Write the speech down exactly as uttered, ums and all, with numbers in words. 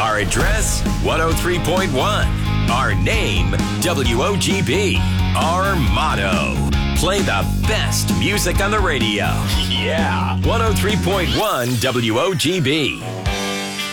Our address, one oh three point one. Our name, W O G B. Our motto, play the best music on the radio. Yeah, one oh three point one W O G B.